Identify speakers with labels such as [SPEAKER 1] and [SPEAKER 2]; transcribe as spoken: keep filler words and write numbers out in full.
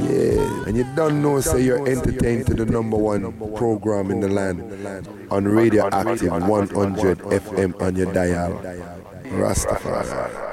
[SPEAKER 1] Yeah, and you don't know, say you're entertained to the number one program in the land on Radioactive one hundred F M on your dial. Rastafari.